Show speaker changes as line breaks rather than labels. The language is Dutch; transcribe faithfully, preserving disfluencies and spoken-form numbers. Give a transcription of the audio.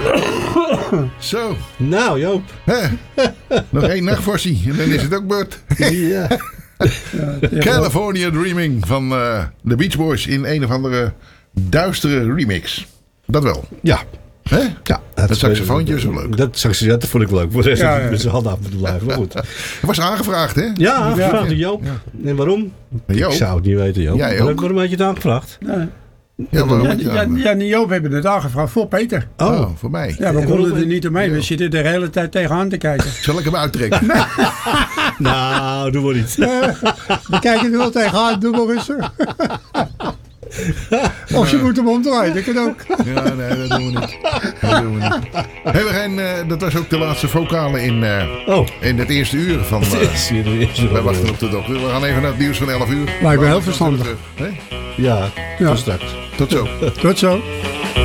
Zo.
Nou, Joop.
Hè? Nog één nachtvorsie en dan is het ook beurt.
Ja.
California Dreaming van uh, de Beach Boys in een of andere duistere remix. Dat wel.
Ja.
Hè?
Ja,
dat saxofoontje is wel leuk.
Dat saxofoontje, dat vond ik leuk. Voor de rest
Ja,
heb ik
ja.
met zijn handen af moeten blijven. Maar goed.
Het was aangevraagd, hè?
Ja, aangevraagd door Joop.
Ja.
En waarom?
Joop?
Ik zou het niet weten, Joop.
Jij
Waarom,
ook?
waarom had je het aangevraagd?
Ja,
Ja, waarom
ja,
had je
ja,
dat?
ja, en Joop hebben het aangevraagd voor Peter.
Oh,
Oh, voor mij.
Ja, we
En
konden
waarom-
er niet omheen. We zitten er de hele tijd tegenaan te kijken.
Zal ik hem uittrekken?
nou, doe maar niet.
We kijken er wel tegenaan. Doe maar rustig. Of je moet hem omdraaien. Dat kan ook.
Ja, nee, dat doen we niet. Dat doen we niet. Hey, we gaan, uh, dat was ook de laatste vocale in, uh,
Oh.
in het eerste uur van... Uh,
Het is weer- weer- weer-
wij wachten op de dokter. We gaan even naar het nieuws van elf uur.
Lijkt me heel verstandig.
Hè?
Ja,
Ja.
tot straks.
Tot zo.
Tot zo.